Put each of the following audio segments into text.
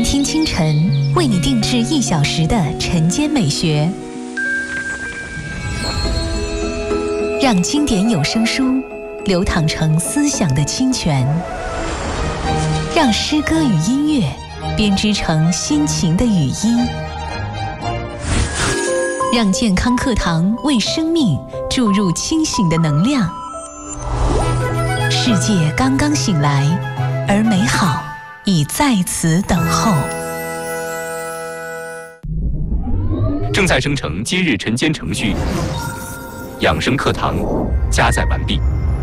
听清晨，为你定制1小时的晨间美学，让经典有声书流淌成思想的清泉，让诗歌与音乐编织成心情的语音，让健康课堂为生命注入清醒的能量。世界刚刚醒来，而美好已在此等候。 正在生成今日晨间程序，养生课堂加载完毕。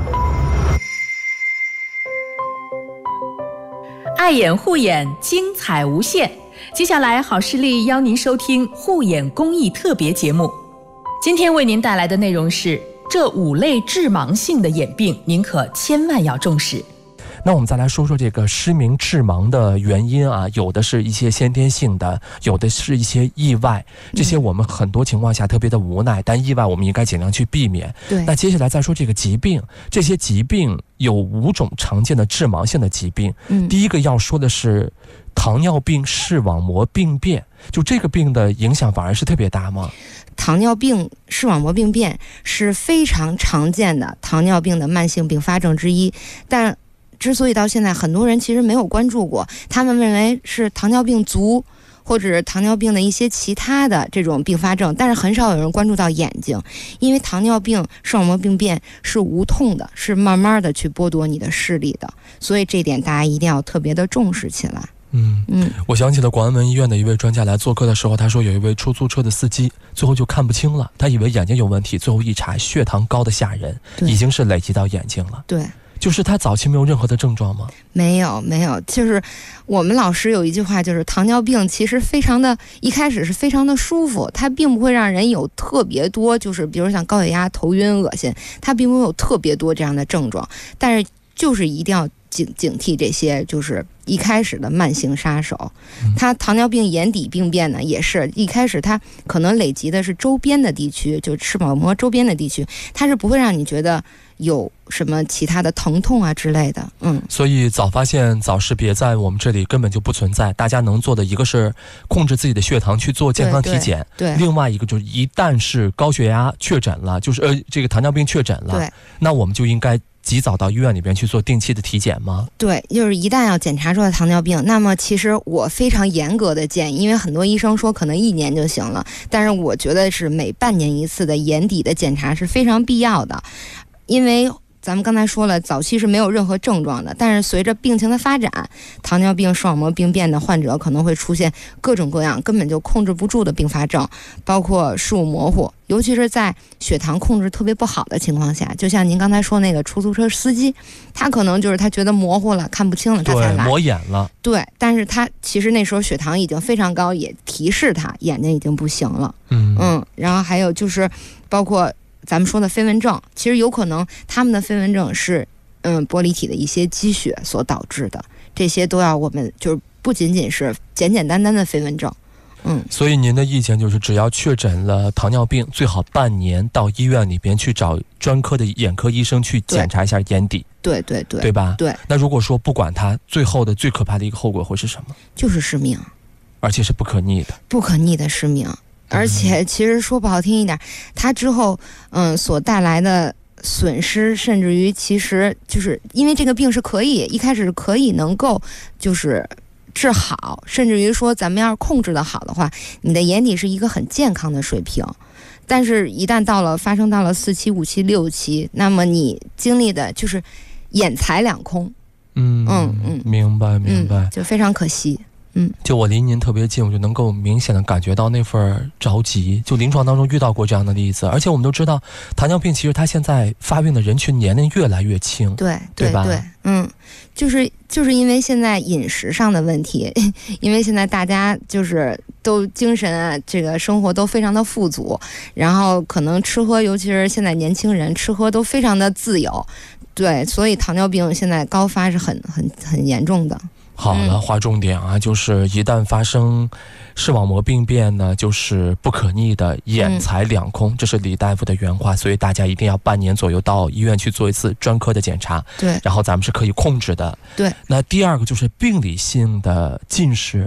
爱眼护眼，精彩无限。接下来，好视力邀您收听护眼公益特别节目。今天为您带来的内容是：这5类致盲性的眼病，您可千万要重视。 那我们再来说说这个失明致盲的原因啊，有的是一些先天性的，有的是一些意外，这些我们很多情况下特别的无奈，但意外我们应该尽量去避免。 对。 那接下来再说这个疾病，这些疾病有5种常见的致盲性的疾病。第一个要说的是糖尿病视网膜病变，就这个病的影响反而是特别大吗？ 糖尿病视网膜病变是非常常见的糖尿病的慢性并发症之一，但之所以到现在很多人其实没有关注过，他们认为是糖尿病足或者糖尿病的一些其他的这种并发症，但是很少有人关注到眼睛，因为糖尿病视网膜病变是无痛的，是慢慢的去剥夺你的视力的，所以这点大家一定要特别的重视起来。 我想起了广安门医院的一位专家来做客的时候，他说有一位出租车的司机最后就看不清了，他以为眼睛有问题，最后一查血糖高的吓人，已经是累积到眼睛了。 对， 就是他早期没有任何的症状吗？ 没有，就是我们老师有一句话，就是糖尿病其实一开始是非常的舒服，它并不会让人有特别多，就是比如像高血压、头晕、恶心，它并不会有特别多这样的症状，但是就是一定要警惕这些就是一开始的慢性杀手。它糖尿病眼底病变呢，也是一开始它可能累积的是周边的地区，就视网膜周边的地区，它是不会让你觉得有什么其他的疼痛啊之类的。 所以早发现早识别在我们这里根本就不存在，大家能做的一个是控制自己的血糖去做健康体检， 对， 另外一个就是一旦是高血压确诊了，就是这个糖尿病确诊了， 对， 那我们就应该及早到医院里边去做定期的体检吗？ 对，就是一旦要检查出来糖尿病，那么其实我非常严格的建议，因为很多医生说可能1年就行了，但是我觉得是每半年1次的眼底的检查是非常必要的。因为咱们刚才说了，早期是没有任何症状的，但是随着病情的发展，糖尿病视网膜病变的患者可能会出现各种各样根本就控制不住的并发症，包括视物模糊，尤其是在血糖控制特别不好的情况下，就像您刚才说那个出租车司机，他可能就是他觉得模糊了，看不清了，他才来， 磨眼了。 对，但是他其实那时候血糖已经非常高，也提示他眼睛已经不行了。然后还有就是包括咱们说的飞蚊症，其实有可能他们的飞蚊症是玻璃体的一些积血所导致的，这些都要我们就是不仅仅是简单的飞蚊症。 所以您的意见就是，只要确诊了糖尿病，最好半年到医院里边去找专科的眼科医生去检查一下眼底。 对吧？ 对。 那如果说不管它，最后的最可怕的一个后果会是什么？ 就是失明， 而且是不可逆的失明。而且其实说不好听一点，它之后所带来的损失，甚至于其实就是因为这个病是一开始是可以能够就是治好，甚至于说咱们要是控制的好的话，你的眼底是一个很健康的水平。但是一旦发生到了4期、5期、6期，那么你经历的就是眼财两空。 明白， 就非常可惜。 就我离您特别近，我就能够明显的感觉到那份着急。就临床当中遇到过这样的例子，而且我们都知道，糖尿病其实它现在发病的人群年龄越来越轻， 对吧？ 就是因为现在饮食上的问题，因为现在大家就是都精神啊，这个生活都非常的富足，然后可能吃喝，尤其是现在年轻人吃喝都非常的自由，对，所以糖尿病现在高发是很严重的。 好了，划重点啊，就是一旦发生视网膜病变呢，就是不可逆的眼财两空，这是李大夫的原话，所以大家一定要半年左右到医院去做一次专科的检查， 对， 然后咱们是可以控制的。 对。 那第二个就是病理性的近视，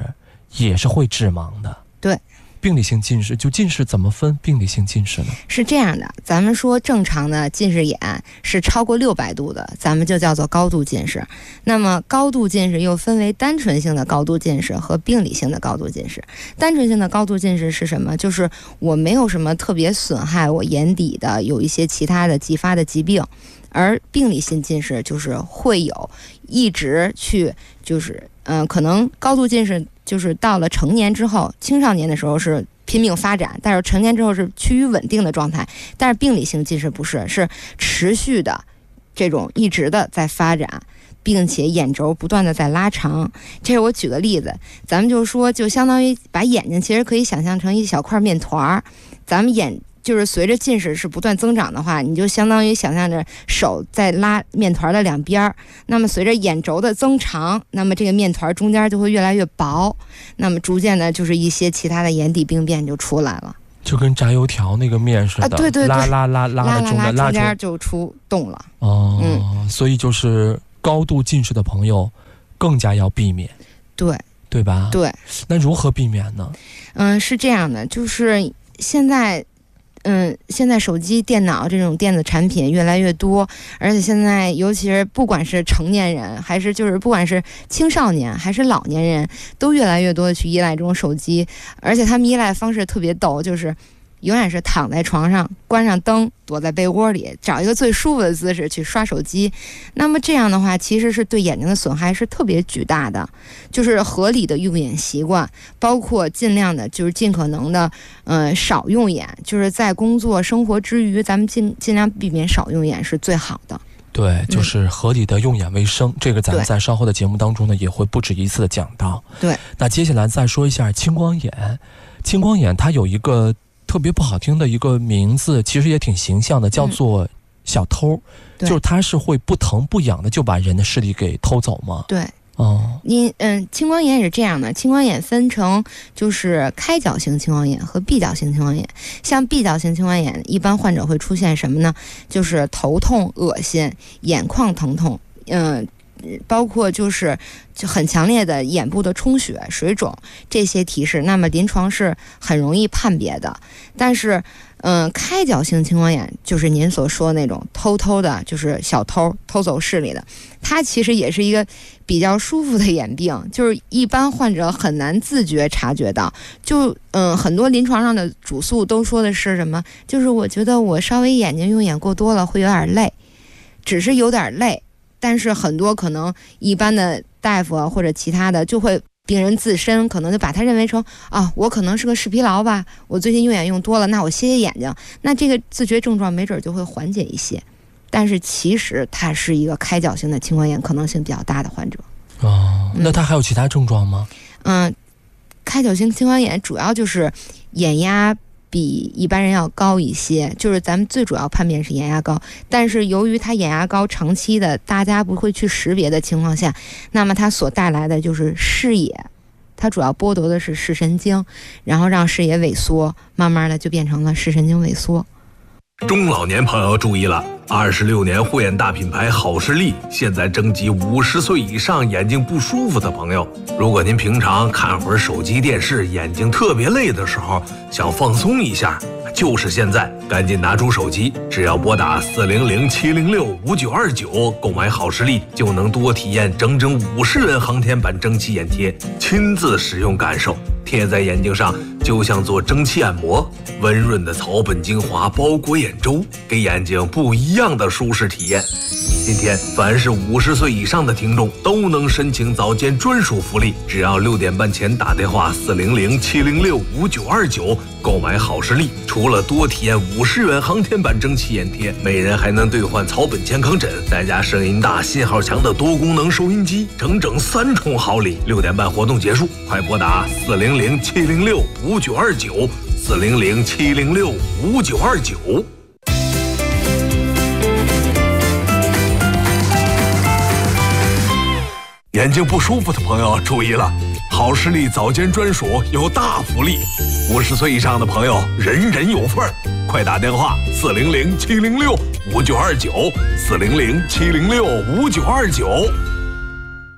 也是会致盲的。 对。 病理性近视，就近视怎么分病理性近视呢？ 是这样的，咱们说正常的近视眼是超过600度的，咱们就叫做高度近视。那么高度近视又分为单纯性的高度近视和病理性的高度近视。单纯性的高度近视是什么？就是我没有什么特别损害我眼底的有一些其他的继发的疾病，而病理性近视就是会有一直去就是可能高度近视就是到了成年之后，青少年的时候是拼命发展，但是成年之后是趋于稳定的状态。但是病理性近视不是，是持续的这种一直的在发展，并且眼轴不断的在拉长。这是我举个例子，咱们就说就相当于把眼睛其实可以想象成一小块面团，咱们眼就是随着近视是不断增长的话，你就相当于想象着手在拉面团的两边，那么随着眼轴的增长，那么这个面团中间就会越来越薄，那么逐渐的就是一些其他的眼底病变就出来了， 就跟炸油条那个面似的， 对对对， 拉中间就出洞了。 所以就是高度近视的朋友更加要避免，对吧？ 对。 那如何避免呢？ 是这样的，就是现在手机、电脑这种电子产品越来越多，而且现在尤其是不管是成年人，还是就是不管是青少年还是老年人，都越来越多的去依赖这种手机，而且他们依赖方式特别逗，就是永远是躺在床上，关上灯，躲在被窝里，找一个最舒服的姿势去刷手机。那么这样的话，其实是对眼睛的损害是特别巨大的。就是合理的用眼习惯，包括尽量的，就是尽可能的，少用眼，就是在工作生活之余，咱们尽量避免少用眼是最好的。 对，就是合理的用眼为生，这个咱们在稍后的节目当中呢，也会不止一次的讲到。 对， 那接下来再说一下青光眼。青光眼它有一个特别不好听的一个名字，其实也挺形象的，叫做小偷。就是它是会不疼不痒的就把人的视力给偷走吗？ 对。青光眼也是这样的，青光眼分成就是开角型青光眼和闭角型青光眼。像闭角型青光眼，一般患者会出现什么呢？就是头痛、恶心、眼眶疼痛，包括就很强烈的眼部的充血、水肿这些提示，那么临床是很容易判别的。但是开角性青光眼就是您所说的那种偷偷的，就是小偷偷走视力的，它其实也是一个比较舒服的眼病，就是一般患者很难自觉察觉到。就很多临床上的主诉都说的是什么，就是我觉得我稍微眼睛用眼过多了会有点累，只是有点累，但是很多可能一般的大夫啊或者其他的就会病人自身可能就把它认为成我可能是个视疲劳吧，我最近用眼用多了，那我歇歇眼睛，那这个自觉症状没准就会缓解一些。但是其实它是一个开角性的青光眼可能性比较大的患者。 那它还有其他症状吗？ 开角性青光眼主要就是眼压比一般人要高一些，就是咱们最主要判别是眼压高，但是由于它眼压高长期的大家不会去识别的情况下，那么它所带来的就是视野，它主要剥夺的是视神经，然后让视野萎缩，慢慢的就变成了视神经萎缩。 中老年朋友注意了，26年护眼大品牌好视力现在征集50岁以上眼睛不舒服的朋友。如果您平常看会儿手机电视，眼睛特别累的时候，想放松一下，就是现在，赶紧拿出手机，只要拨打400-706-5929购买好视力，就能多体验整整50元航天版蒸汽眼贴，亲自使用感受，贴在眼睛上就像做蒸汽按摩，温润的草本精华包裹眼周，给眼睛不一样的舒适体验。今天凡是50岁以上的听众都能申请早间专属福利，只要6点半前打电话400-706-5929购买好视力，除了多体验50元航天版蒸汽眼贴，每人还能兑换草本健康枕，再加声音大信号强的多功能收音机，整整3重好礼。6点半活动结束，快拨打400-706-5929 400-706-5929。眼睛不舒服的朋友注意了，好视力早间专属有大福利，50岁以上的朋友人人有份儿，快打电话400-706-5929 400-706-5929。